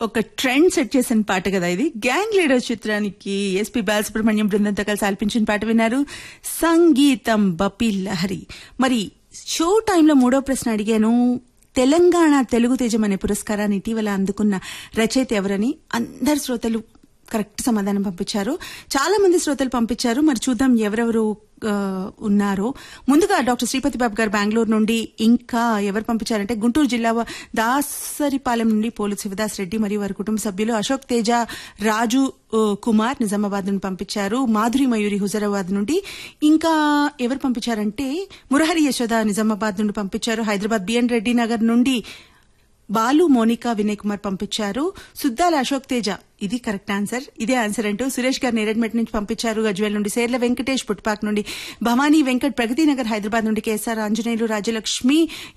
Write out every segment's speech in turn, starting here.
ఒక trend set చేసిన పాట కదా ఇది. గ్యాంగ్ లీడర్ చిత్రానికి ఎస్పీ బాలసుబ్రహ్మణ్యం బృందంతో కలిసి ఆలపించిన పాట విన్నారు. సంగీతం బపి లహరి. మరి షో టైంలో మూడో ప్రశ్న అడిగాను. తెలంగాణ తెలుగు తేజం అనే పురస్కారాన్ని ఇటీవల అందుకున్న రచయిత ఎవరని అందరు శ్రోతలు కరెక్ట్ సమాధానం పంపించారు. చాలా మంది శ్రోతలు పంపించారు. మరి చూద్దాం ఎవరెవరు ఉన్నారో. ముందుగా డాక్టర్ శ్రీపతి బాబు గారు బెంగళూరు నుండి, ఇంకా ఎవరు పంపించారంటే గుంటూరు జిల్లా దాసరిపాలెం నుండి పోలు శివదాస్ రెడ్డి మరియు వారి కుటుంబ సభ్యులు, అశోక్ తేజ, రాజు కుమార్ నిజామాబాద్ నుండి పంపించారు, మాధురి మయూరి హుజరాబాద్ నుండి, ఇంకా ఎవరు పంపించారంటే మురహరి యశోద నిజామాబాద్ నుండి పంపించారు, హైదరాబాద్ బిఎన్ రెడ్డి నగర్ నుండి బాలు, మోనికా, వినయ్ కుమార్ పంపించారు, సుద్దాల అశోక్ తేజ ఇది కరెక్ట్ ఆన్సర్, ఇదే ఆన్సర్ అంటూ సురేష్ గారు నేరేడ్మెట్ నుంచి పంపించారు, గజ్వేల్ నుండి సేర్ల వెంకటేష్, పుట్పాక్ నుండి భవానీ వెంకట్, ప్రగతి నగర్ హైదరాబాద్ నుండి కేఎస్ఆర్ ఆంజనేయులు, రాజలక్ష్మి,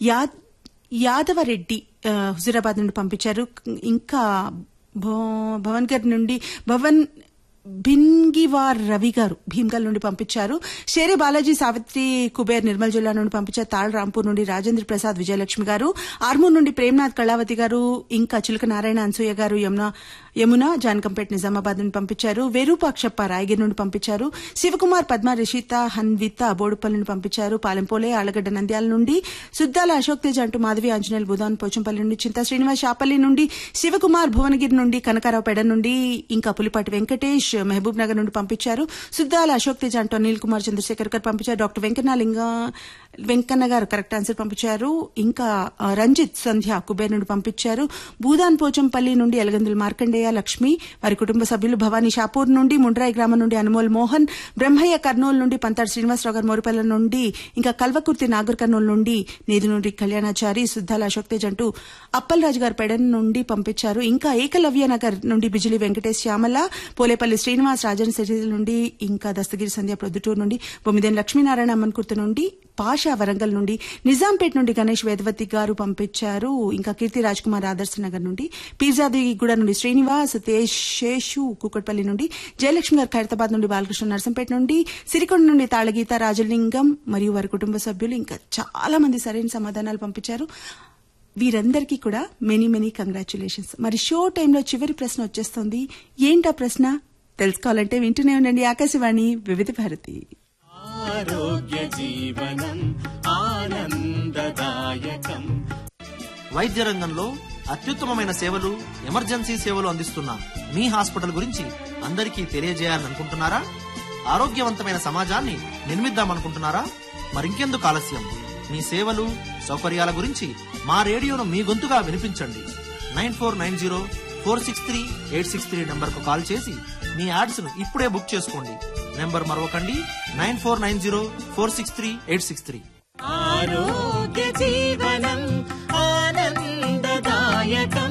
యాదవరెడ్డి హుజురాబాద్ నుండి పంపించారు, ఇంకా భవన్ గారి నుండి భిన్గివార్ రవి గారు భీమ్గల్ నుండి పంపించారు, షేరే బాలాజీ, సావిత్రి కుబేర్ నిర్మల్ జిల్లా నుండి పంపించారు, తాళ్ రాంపూర్ నుండి రాజేంద్ర ప్రసాద్, విజయలక్ష్మి గారు, ఆర్మూర్ నుండి ప్రేమ్నాథ్ కళావతి గారు, ఇంకా చిలుక నారాయణ, అన్సూయ గారు, యమున జానకంపేట్ నిజామాబాద్ నుండి పంపించారు, వేరూపాక్షప్ప రాయగిరి నుండి పంపించారు, శివకుమార్, పద్మ, రిషిత, హన్విత బోడుపల్లి నుండి పంపించారు, పాలెంపోలే, ఆలగడ్డ నంద్యాల నుండి సుద్దాల అశోక్ తేజ్ అంటూ మాధవి ఆంజనేయులు బుధాన్ పోచంపల్లి నుండి, చింతా శ్రీనివాస్ షాపల్లి నుండి, శివకుమార్ భువనగిరి నుండి, కనకారావు పెడ నుండి, ఇంకా పులిపాటి వెంకటేష్ మహబూబ్ నగర్ నుండి పంపించారు, సుద్దాల అశోక్ తేజ్ అంటూ అనిల్ కుమార్ చంద్రశేఖర్ గారు పంపించారు, డాక్టర్ వెంకన్న గారు కరెక్ట్ ఆన్సర్ పంపించారు, ఇంకా రంజిత్ సంధ్య కుబేర్ నుండి పంపించారు, భూదాన్ పోచంపల్లి నుండి ఎలగందుల మార్కండేయ లక్ష్మి వారి కుటుంబ సభ్యులు, భవానీ షాపూర్ నుండి, ముండ్రాయి గ్రామం నుండి అనుమోల్ మోహన్, బ్రహ్మయ్య కర్నూలు నుండి, పంతాడు శ్రీనివాసరావు గారు మోరుపల్ల నుండి, ఇంకా కల్వకుర్తి నాగర్ కర్నూలు నుండి, నేదు నుండి కళ్యాణాచారి, సుద్దాల అశోక్ తేజ్ అంటూ అప్పలరాజు గారు పెడన్ నుండి పంపించారు, ఇంకా ఏకలవ్య నగర్ నుండి బిజిలి వెంకటేష్, శ్యామల, పోలేపల్లి శ్రీనివాస్, రాజన్ సిరిసిల్ల నుండి, ఇంకా దస్తగిరి సంధ్య ప్రొద్దుటూరు నుండి, బొమ్మిదేని లక్ష్మీనారాయణ అమ్మన్కుర్తి నుండి, పాషా వరంగల్ నుండి, నిజాంపేట్ నుండి గణేష్ వేదవతి గారు పంపించారు, ఇంకా కీర్తి రాజ్ కుమార్ ఆదర్శ నగర్ నుండి, పీర్జాదిగూడ నుండి శ్రీనివాస్, తేశేషు కూకట్పల్లి నుండి, జయలక్ష్మి గారు ఖైరతాబాద్ నుండి, బాలకృష్ణ నర్సంపేట నుండి, సిరికొండ నుండి తాళగీత, రాజలింగం మరియు వారి కుటుంబ సభ్యులు, ఇంకా చాలా మంది సరైన సమాధానాలు పంపించారు. వీరందరికీ కూడా మెనీ మెనీ కంగ్రాచులేషన్స్. మరి షో టైంలో చివరి ప్రశ్న వచ్చేస్తోంది. ఏంటా ప్రశ్న తెలుసుకోవాలంటే వింటూనే ఉండండి ఆకాశవాణి వివిధ భారతి. ఆరోగ్య జీవనం ఆనందదాయకం. వైద్య రంగంలో అత్యుత్తమమైన సేవలు, ఎమర్జెన్సీ సేవలు అందిస్తున్న మీ హాస్పిటల్ గురించి అందరికీ తెలియజేయాలనుకుంటున్నారా? ఆరోగ్యవంతమైన సమాజాన్ని నిర్మిద్దామనుకుంటున్నారా? మరింకెందుకు ఆలస్యం? మీ సేవలు, సౌకర్యాల గురించి మా రేడియోను మీ గొంతుగా వినిపించండి. 9490463863 నంబర్కు కాల్ చేసి మీ యాడ్స్ ను ఇప్పుడే బుక్ చేసుకోండి. నెంబర్ మరొకండి, 9490463863. ఆరోగ్య జీవనం ఆనందదాయకం.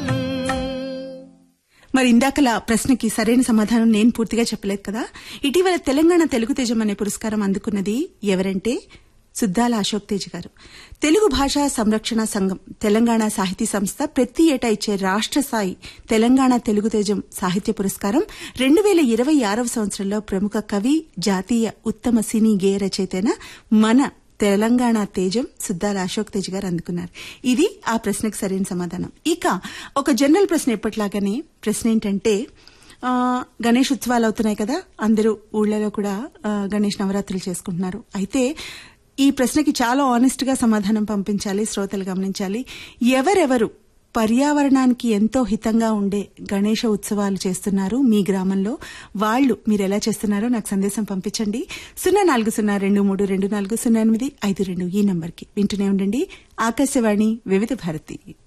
మరి ఇందాకల ప్రశ్నకి సరైన సమాధానం నేను పూర్తిగా చెప్పలేదు కదా. ఇటీవల తెలంగాణ తెలుగు తేజం అనే పురస్కారం అందుకున్నది ఎవరంటే సుద్దాల అశోక్ తేజ్ గారు. తెలుగు భాషా సంరక్షణ సంఘం, తెలంగాణ సాహితీ సంస్థ ప్రతి ఏటా ఇచ్చే రాష్ట్ర స్థాయి తెలంగాణ తెలుగు తేజం సాహిత్య పురస్కారం 2026వ సంవత్సరంలో ప్రముఖ కవి, జాతీయ ఉత్తమ సినీ గేయ రచయితైన మన తెలంగాణ తేజం సుద్దాల అశోక్ తేజ్ గారు అందుకున్నారు. ఇది ఆ ప్రశ్నకు సరైన సమాధానం. ఇక ఒక జనరల్ ప్రశ్న ఎప్పటిలాగానే ప్రశ్న ఏంటంటే, గణేష్ ఉత్సవాలు అవుతున్నాయి కదా, అందరూ ఊళ్ళలో కూడా గణేష్ నవరాత్రులు చేసుకుంటున్నారు. అయితే ఈ ప్రశ్నకి చాలా ఆనెస్ట్ గా సమాధానం పంపించాలి, శ్రోతలు గమనించాలి. ఎవరెవరు పర్యావరణానికి ఎంతో హితంగా ఉండే గణేష ఉత్సవాలు చేస్తున్నారు మీ గ్రామంలో, వాళ్ళు మీరు ఎలా చేస్తున్నారో నాకు సందేశం పంపించండి. 040232400852 ఈ నంబర్కి. వింటూనే ఉండండి ఆకాశవాణి వివిధ భారతి.